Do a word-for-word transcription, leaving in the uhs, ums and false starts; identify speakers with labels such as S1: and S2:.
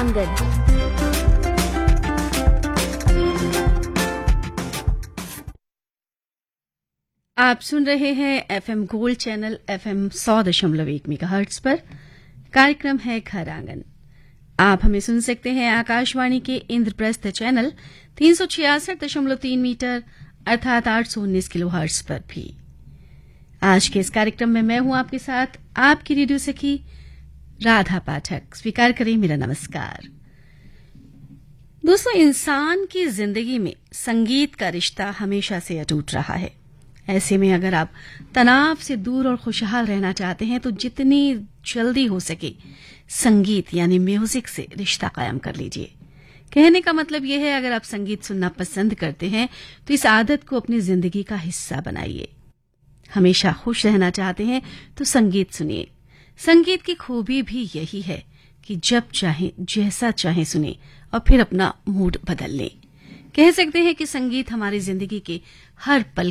S1: आंगन।
S2: आप सुन रहे हैं एफएम गोल्ड चैनल एफएम सौ दशमलव एक मेगाहर्ट्ज पर। कार्यक्रम है घर आंगन। आप हमें सुन सकते हैं आकाशवाणी के इंद्रप्रस्थ चैनल तीन सौ छियासठ दशमलव तीन मीटर अर्थात आठ सौ उन्नीस किलोहर्ट्ज पर भी। आज के इस कार्यक्रम में मैं हूं आपके साथ आपकी रेडियो सखी राधा पाठक। स्वीकार करें मेरा नमस्कार। दोस्तों, इंसान की जिंदगी में संगीत का रिश्ता हमेशा से अटूट रहा है। ऐसे में अगर आप तनाव से दूर और खुशहाल रहना चाहते हैं तो जितनी जल्दी हो सके संगीत यानी म्यूजिक से रिश्ता कायम कर लीजिए। कहने का मतलब यह है, अगर आप संगीत सुनना पसंद करते हैं तो इस आदत को अपनी जिंदगी का हिस्सा बनाइए। हमेशा खुश रहना चाहते हैं तो संगीत सुनिए। संगीत की खूबी भी यही है कि जब चाहे जैसा चाहे सुने और फिर अपना मूड बदल लें। कह सकते हैं कि संगीत हमारी जिंदगी के हर पल